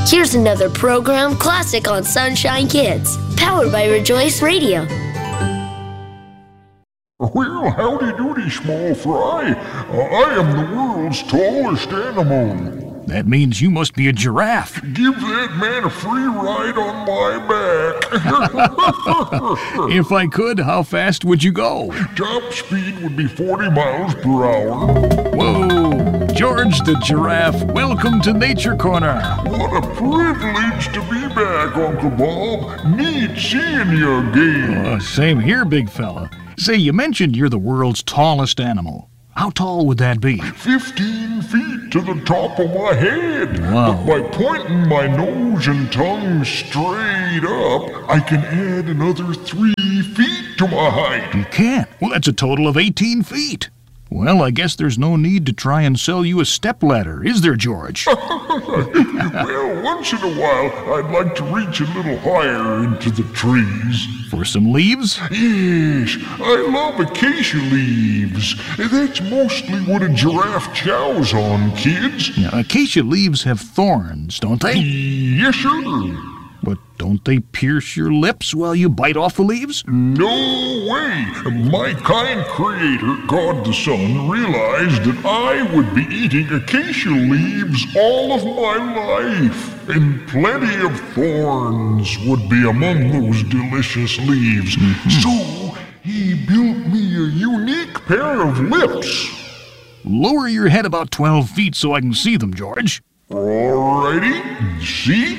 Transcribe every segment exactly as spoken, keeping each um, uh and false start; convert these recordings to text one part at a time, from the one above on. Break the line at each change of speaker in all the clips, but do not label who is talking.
Here's another program classic on Sunshine Kids, powered by Rejoice Radio.
Well, howdy doody, small fry. I am the world's tallest animal.
That means you must be a giraffe.
Give that man a free ride on my back.
If I could, how fast would you go?
Top speed would be forty miles per hour.
Whoa! George the Giraffe, welcome to Nature Corner.
What a privilege to be back, Uncle Bob. Neat seeing you again.
Uh, same here, big fella. Say, you mentioned you're the world's tallest animal. How tall would that be?
Fifteen feet to the top of my head.
Wow.
But by pointing my nose and tongue straight up, I can add another three feet to my height.
You can't. Well, that's a total of eighteen feet. Well, I guess there's no need to try and sell you a stepladder, is there, George?
Well, once in a while, I'd like to reach a little higher into the trees.
For some leaves?
Yes, I love acacia leaves. That's mostly what a giraffe chows on, kids.
Now, acacia leaves have thorns, don't they?
Yes, sir.
But don't they pierce your lips while you bite off the leaves?
No way! My kind creator, God the Sun, realized that I would be eating acacia leaves all of my life. And plenty of thorns would be among those delicious leaves. Mm-hmm. So he built me a unique pair of lips.
Lower your head about twelve feet so I can see them, George.
Alrighty, see?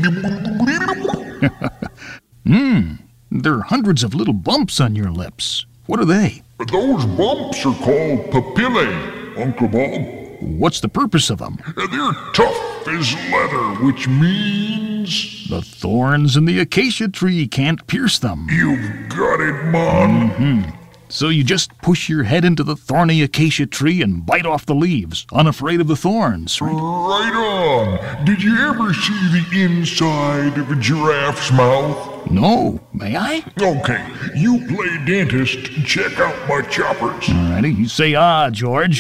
Hmm, there are hundreds of little bumps on your lips. What are they?
Those bumps are called papillae, Uncle Bob.
What's the purpose of them?
They're tough as leather, which means...
the thorns in the acacia tree can't pierce them.
You've got it, Mon.
Mm-hmm. So you just push your head into the thorny acacia tree and bite off the leaves, unafraid of the thorns, right?
Right on. Did you ever see the inside of a giraffe's mouth?
No. May I?
Okay, you play dentist. Check out my choppers.
Alrighty, you say ah, George.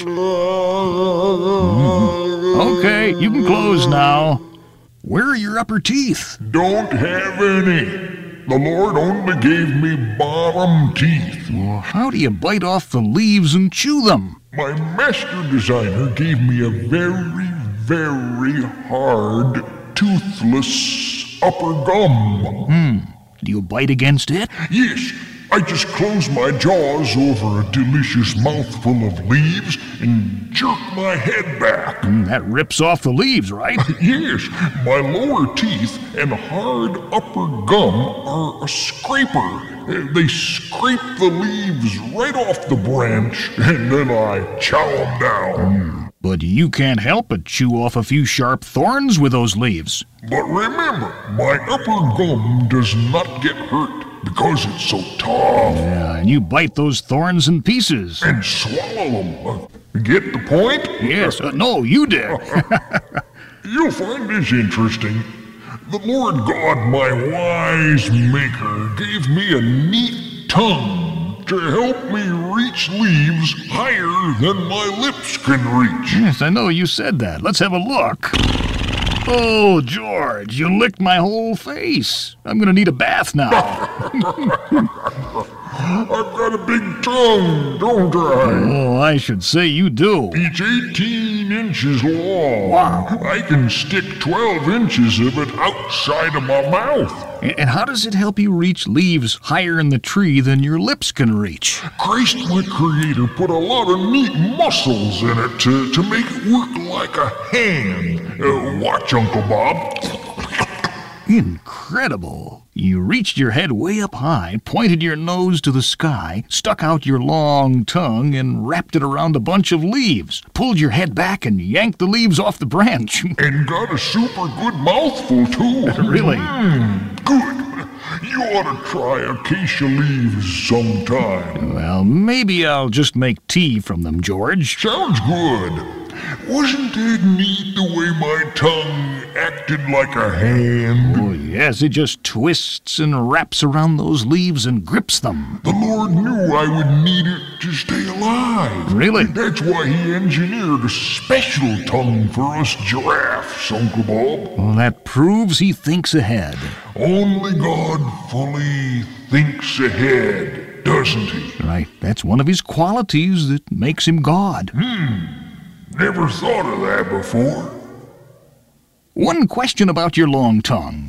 Mm-hmm. Okay, you can close now. Where are your upper teeth?
Don't have any. The Lord only gave me bottom teeth.
Well, how do you bite off the leaves and chew them?
My master designer gave me a very, very hard, toothless upper gum.
Hmm. Do you bite against it?
Yes. I just close my jaws over a delicious mouthful of leaves and jerk my head back.
Mm, that rips off the leaves, right?
Yes, my lower teeth and hard upper gum are a scraper. They scrape the leaves right off the branch, and then I chow them down.
Mm, but you can't help but chew off a few sharp thorns with those leaves.
But remember, my upper gum does not get hurt. Because it's so tough.
Yeah, and you bite those thorns in pieces.
And swallow them. Uh, get the point?
Yes. Uh, no, you did.
You'll find this interesting. The Lord God, my wise maker, gave me a neat tongue to help me reach leaves higher than my lips can reach.
Yes, I know you said that. Let's have a look. Oh, George, you licked my whole face. I'm going to need a bath now.
I've got a big tongue, don't I?
Oh, I should say you do.
It's eighteen inches long.
Wow.
I can stick twelve inches of it outside of my mouth.
And how does it help you reach leaves higher in the tree than your lips can reach?
Christ, my creator, put a lot of neat muscles in it to, to make it work like a hand. Uh, watch, Uncle Bob.
Incredible. You reached your head way up high, pointed your nose to the sky, stuck out your long tongue, and wrapped it around a bunch of leaves, pulled your head back and yanked the leaves off the branch.
And got a super good mouthful, too.
Really?
Mm, good. You ought to try acacia leaves sometime.
Well, maybe I'll just make tea from them, George.
Sounds good. Wasn't it neat the way my tongue acted acted like a hand.
Oh, yes, it just twists and wraps around those leaves and grips them.
The Lord knew I would need it to stay alive.
Really?
That's why he engineered a special tongue for us giraffes, Uncle Bob.
Well, that proves he thinks ahead.
Only God fully thinks ahead, doesn't he?
Right, that's one of his qualities that makes him God.
Hmm. Never thought of that before.
One question about your long tongue.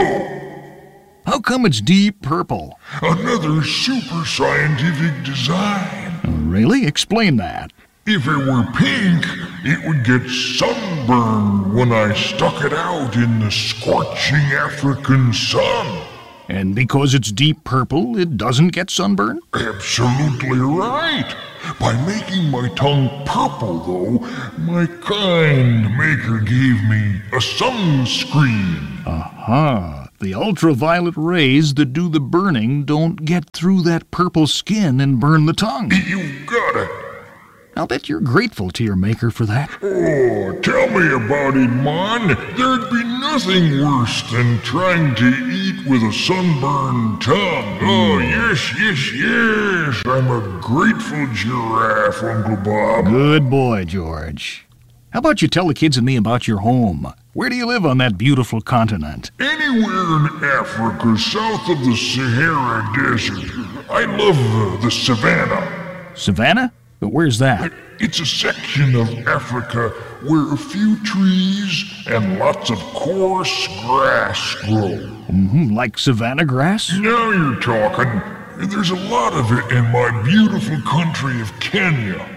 Go.
How come it's deep purple?
Another super scientific design.
Oh, really? Explain that.
If it were pink, it would get sunburned when I stuck it out in the scorching African sun.
And because it's deep purple, it doesn't get sunburned?
Absolutely right. By making my tongue purple, though, my kind maker gave me a sunscreen.
Aha. The ultraviolet rays that do the burning don't get through that purple skin and burn the tongue.
You got it.
I'll bet you're grateful to your maker for that.
Oh, tell me about it, Mon. There'd be nothing worse than trying to eat with a sunburned tongue. Oh, yes, yes, yes. I'm a grateful giraffe, Uncle Bob.
Good boy, George. How about you tell the kids and me about your home? Where do you live on that beautiful continent?
Anywhere in Africa south of the Sahara Desert. I love uh, the savannah.
Savannah? But where's that?
It's a section of Africa where a few trees and lots of coarse grass grow.
Mm-hmm, like savanna grass?
Now you're talking. There's a lot of it in my beautiful country of Kenya.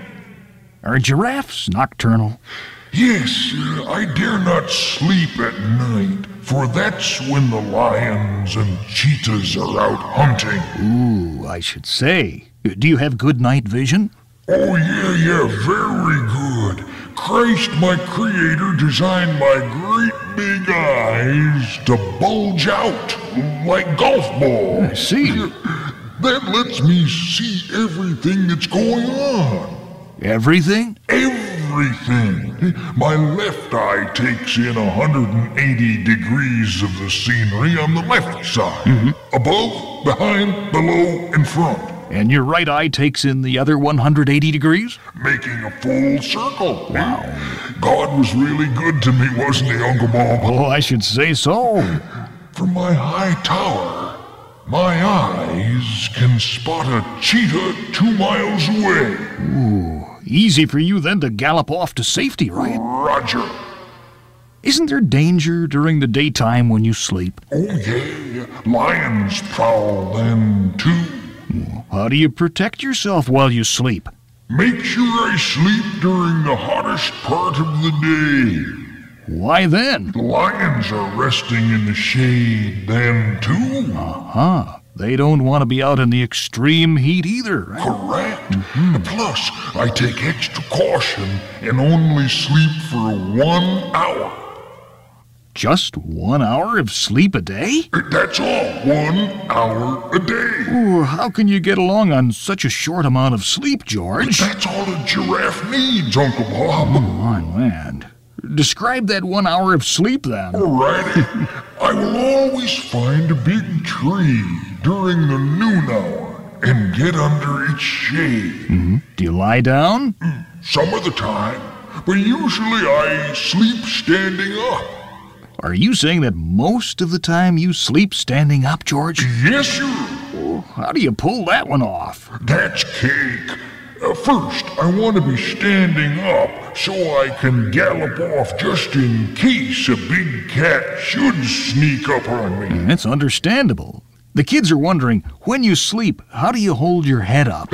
Are giraffes nocturnal?
Yes, uh, I dare not sleep at night, for that's when the lions and cheetahs are out hunting.
Ooh, I should say. Do you have good night vision?
Oh, yeah, yeah, very good. Christ, my creator, designed my great big eyes to bulge out like golf balls.
I see.
That lets me see everything that's going on.
Everything?
Everything. My left eye takes in one hundred eighty degrees of the scenery on the left side. Mm-hmm. Above, behind, below, and front.
And your right eye takes in the other one hundred eighty degrees?
Making a full circle.
Wow.
God was really good to me, wasn't he, Uncle Bob?
Oh, I should say so.
From my high tower, my eyes can spot a cheetah two miles away.
Ooh, easy for you then to gallop off to safety, right?
Roger.
Isn't there danger during the daytime when you sleep?
Oh, yeah. Lions prowl then, too.
How do you protect yourself while you sleep?
Make sure I sleep during the hottest part of the day.
Why then?
The lions are resting in the shade then, too.
Uh-huh. They don't want to be out in the extreme heat either, right?
Correct. Mm-hmm. Plus, I take extra caution and only sleep for one hour.
Just one hour of sleep a day?
That's all. One hour a day.
Ooh, how can you get along on such a short amount of sleep, George?
That's all a giraffe needs, Uncle Bob.
Oh, my land. Describe that one hour of sleep, then.
All righty. I will always find a big tree during the noon hour and get under its shade.
Mm-hmm. Do you lie down?
Some of the time, but usually I sleep standing up.
Are you saying that most of the time you sleep standing up, George?
Yes, sir.
Oh, how do you pull that one off?
That's cake. Uh, first, I want to be standing up so I can gallop off just in case a big cat should sneak up on me.
That's understandable. The kids are wondering, when you sleep, how do you hold your head up?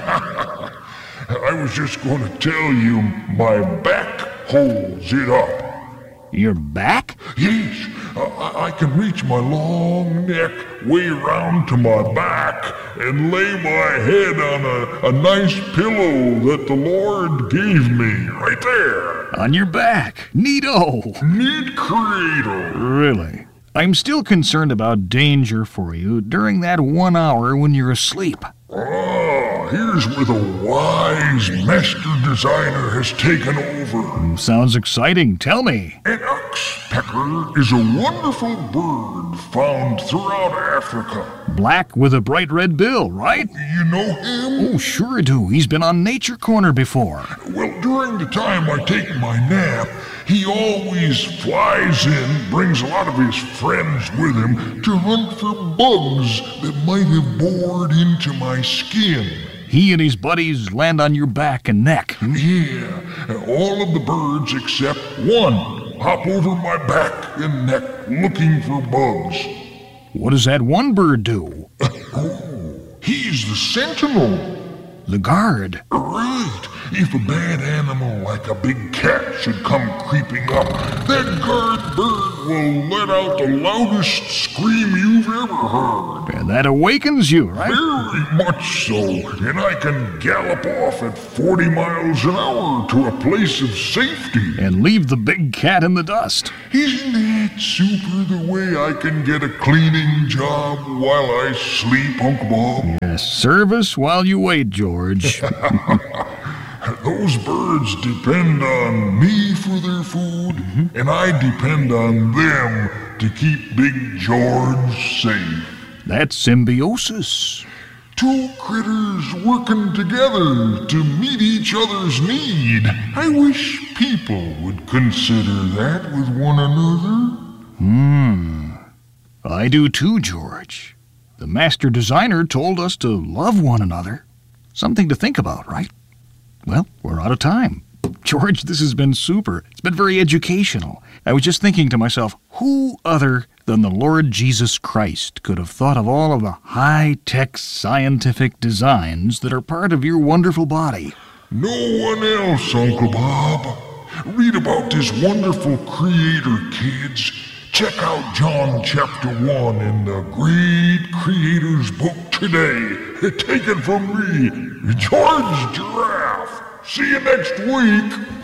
I was just going to tell you my back holds it up.
Your back?
Yes, I, I can reach my long neck way around to my back and lay my head on a, a nice pillow that the Lord gave me right there.
On your back? Neato.
Neat cradle.
Really? I'm still concerned about danger for you during that one hour when you're asleep.
Oh, Now, here's where the wise master designer has taken over.
Sounds exciting. Tell me.
An oxpecker is a wonderful bird found throughout Africa.
Black with a bright red bill, right?
You know him?
Oh, sure I do. He's been on Nature Corner before.
Well, during the time I take my nap, he always flies in, brings a lot of his friends with him to hunt for bugs that might have bored into my skin.
He and his buddies land on your back and neck.
Yeah, all of the birds except one hop over my back and neck looking for bugs.
What does that one bird do?
Oh, he's the sentinel.
The guard.
Right. If a bad animal like a big cat should come creeping up, that guard bird will let out the loudest scream you've ever heard.
And that awakens you, right?
Very much so. And I can gallop off at forty miles an hour to a place of safety.
And leave the big cat in the dust.
Isn't that super the way I can get a cleaning job while I sleep, Uncle Bob?
Yes, service while you wait, George.
Those birds depend on me for their food, mm-hmm. and I depend on them to keep Big George safe.
That's symbiosis.
Two critters working together to meet each other's need. I wish people would consider that with one another.
Hmm. I do too, George. The master designer told us to love one another. Something to think about, right? Well, we're out of time. George, this has been super. It's been very educational. I was just thinking to myself, who other than the Lord Jesus Christ could have thought of all of the high-tech scientific designs that are part of your wonderful body?
No one else, Uncle Bob. Read about this wonderful creator, kids. Check out John chapter one in the Great Creator's Book today. Take it from me, George Giraffe. See you next week.